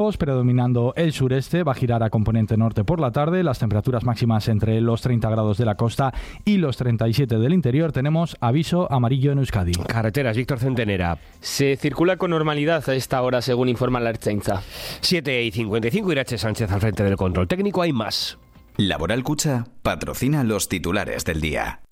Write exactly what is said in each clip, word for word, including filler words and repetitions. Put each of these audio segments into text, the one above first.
predominando el sureste, va a girar a componente norte por la tarde, las temperaturas máximas entre los treinta grados de la costa y los treinta y siete del interior. Tenemos aviso amarillo en Euskadi. Carreteras, Víctor Centenera. Se circula con normalidad a esta hora, según informa la Ertzaintza. siete y cincuenta y cinco, Irache Sánchez al frente del control técnico. Hay más. Laboral Cucha patrocina los titulares del día.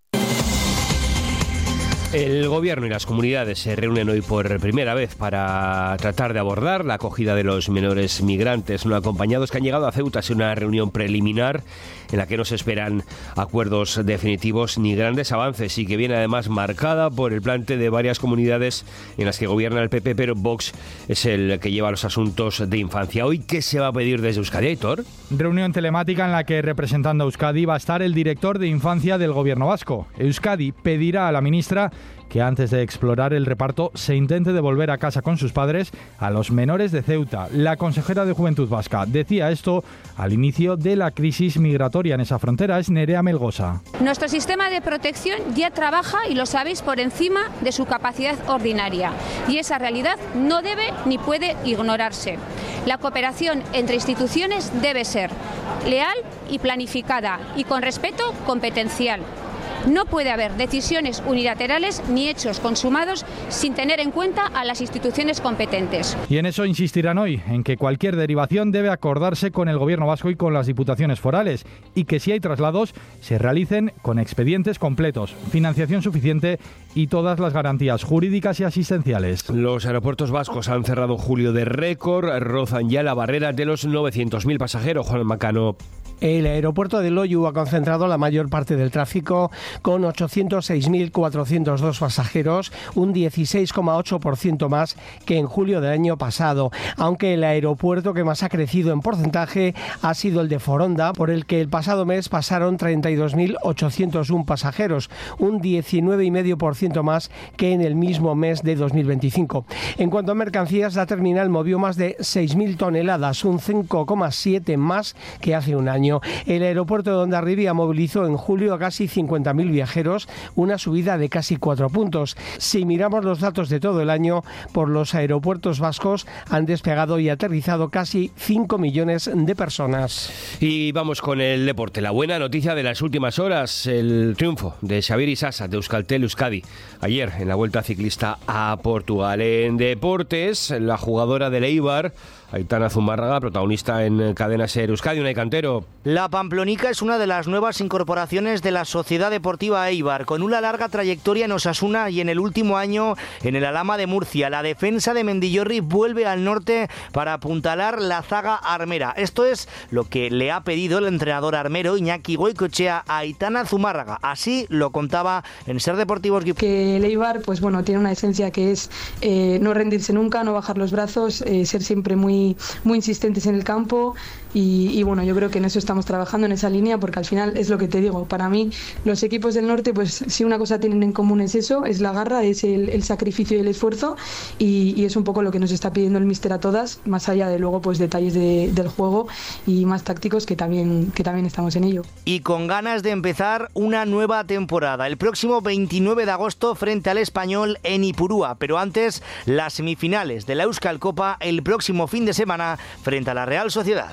El Gobierno y las comunidades se reúnen hoy por primera vez para tratar de abordar la acogida de los menores migrantes no acompañados que han llegado a Ceuta. Es una reunión preliminar en la que no se esperan acuerdos definitivos ni grandes avances y que viene además marcada por el plante de varias comunidades en las que gobierna el P P, pero Vox es el que lleva los asuntos de infancia. ¿Hoy qué se va a pedir desde Euskadi, Aitor? Reunión telemática en la que, representando a Euskadi, va a estar el director de Infancia del Gobierno vasco. Euskadi pedirá a la ministra que antes de explorar el reparto se intente devolver a casa con sus padres a los menores de Ceuta. La consejera de Juventud vasca decía esto al inicio de la crisis migratoria en esa frontera. Es Nerea Melgosa. Nuestro sistema de protección ya trabaja, y lo sabéis, por encima de su capacidad ordinaria, y esa realidad no debe ni puede ignorarse. La cooperación entre instituciones debe ser leal y planificada y con respeto competencial. No puede haber decisiones unilaterales ni hechos consumados sin tener en cuenta a las instituciones competentes. Y en eso insistirán hoy, en que cualquier derivación debe acordarse con el Gobierno vasco y con las diputaciones forales, y que si hay traslados se realicen con expedientes completos, financiación suficiente y todas las garantías jurídicas y asistenciales. Los aeropuertos vascos han cerrado julio de récord, rozan ya la barrera de los novecientos mil pasajeros. Juan Macano. El aeropuerto de Loiu ha concentrado la mayor parte del tráfico con ochocientos seis mil cuatrocientos dos pasajeros, un dieciséis coma ocho por ciento más que en julio del año pasado, aunque el aeropuerto que más ha crecido en porcentaje ha sido el de Foronda, por el que el pasado mes pasaron treinta y dos mil ochocientos uno pasajeros, un diecinueve coma cinco por ciento más que en el mismo mes de dos mil veinticinco. En cuanto a mercancías, la terminal movió más de seis mil toneladas, un cinco coma siete más que hace un año. El aeropuerto de Hondarribia movilizó en julio a casi cincuenta mil viajeros, una subida de casi cuatro puntos. Si miramos los datos de todo el año, por los aeropuertos vascos han despegado y aterrizado casi cinco millones de personas. Y vamos con el deporte. La buena noticia de las últimas horas, el triunfo de Xavier Isasa de Euskaltel Euskadi ayer en la Vuelta Ciclista a Portugal. En deportes, la jugadora del Eibar, Aitana Zumárraga, protagonista en Cadena SER Euskadi, Unai Cantero. La pamplonica es una de las nuevas incorporaciones de la Sociedad Deportiva Eibar, con una larga trayectoria en Osasuna y en el último año en el Alhama de Murcia. La defensa de Mendillorri vuelve al norte para apuntalar la zaga armera. Esto es lo que le ha pedido el entrenador armero Iñaki Goicoechea a Aitana Zumárraga. Así lo contaba en SER Deportivos Guipúzcoa. Que el Eibar, pues bueno, tiene una esencia que es eh, no rendirse nunca, no bajar los brazos, eh, ser siempre muy muy insistentes en el campo y, y bueno, yo creo que en eso estamos trabajando, en esa línea, porque al final es lo que te digo, para mí los equipos del norte, pues si una cosa tienen en común es eso, es la garra, es el, el sacrificio y el esfuerzo, y, y es un poco lo que nos está pidiendo el míster a todas, más allá de luego pues detalles de, del juego y más tácticos que también, que también estamos en ello. Y con ganas de empezar una nueva temporada, el próximo veintinueve de agosto frente al Español en Ipurúa, pero antes las semifinales de la Euskal Copa el próximo fin de semana frente a la Real Sociedad.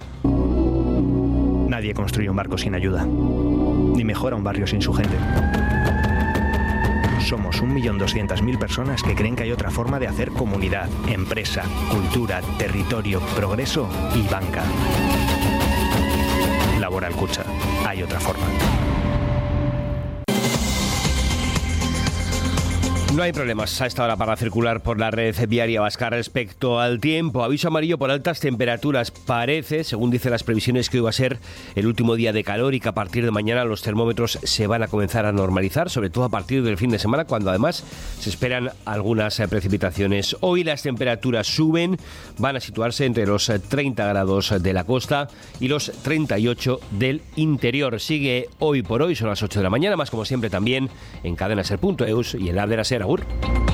Nadie construye un barco sin ayuda, ni mejora un barrio sin su gente. Somos un millón doscientas mil personas que creen que hay otra forma de hacer comunidad, empresa, cultura, territorio, progreso y banca. Laboral Cucha, hay otra forma. No hay problemas a esta hora para circular por la red viaria vasca. Respecto al tiempo, aviso amarillo por altas temperaturas. Parece, según dicen las previsiones, que hoy va a ser el último día de calor y que a partir de mañana los termómetros se van a comenzar a normalizar, sobre todo a partir del fin de semana, cuando además se esperan algunas precipitaciones. Hoy las temperaturas suben, van a situarse entre los treinta grados de la costa y los treinta y ocho del interior. Sigue hoy por hoy, son las ocho de la mañana, más como siempre también en cadena ser punto eus y en la app de la SER. Agur.